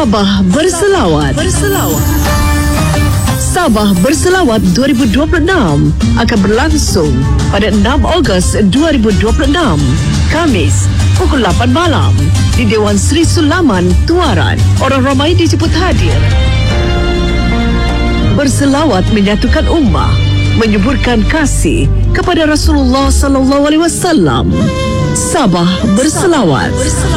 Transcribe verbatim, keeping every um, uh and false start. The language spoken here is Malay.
Sabah Berselawat. Berselawat. Sabah Berselawat dua ribu dua puluh enam akan berlangsung pada enam Ogos dua ribu dua puluh enam, Khamis, pukul lapan malam di Dewan Sri Sulaman, Tuaran. Orang ramai dijemput hadir. Berselawat menyatukan ummah, menyuburkan kasih kepada Rasulullah sallallahu alaihi wasallam. Sabah Berselawat.